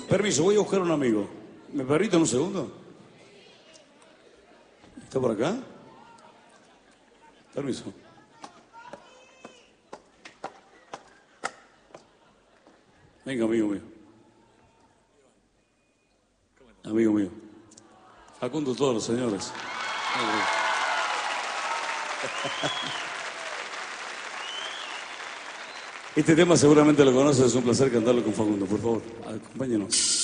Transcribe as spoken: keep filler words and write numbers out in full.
Permiso, voy a buscar a un amigo. ¿Me permiten un segundo? ¿Está por acá? Permiso. Venga, amigo mío. Amigo mío. Facundo, todos los señores. Este tema seguramente lo conoces, es un placer cantarlo con Facundo. Por favor, acompáñenos.